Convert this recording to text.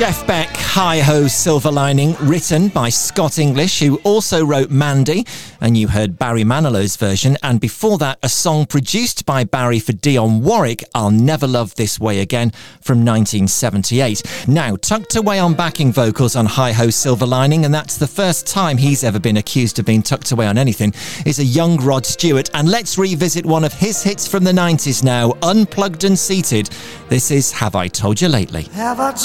Jeff Beck, Hi Ho Silver Lining, written by Scott English, who also wrote Mandy, and you heard Barry Manilow's version, and before that, a song produced by Barry for Dionne Warwick, I'll Never Love This Way Again, from 1978. Now, tucked away on backing vocals on Hi Ho Silver Lining, and that's the first time he's ever been accused of being tucked away on anything, is a young Rod Stewart, and let's revisit one of his hits from the 90s now, unplugged and seated. This is Have I Told You Lately? Have I